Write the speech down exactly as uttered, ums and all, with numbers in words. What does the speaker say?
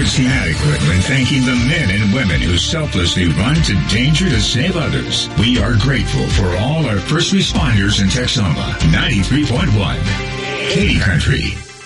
Emergency Adequate when thanking the men and women who selflessly run to danger to save others. We are grateful for all our first responders in Texoma. ninety-three point one. Katy Country.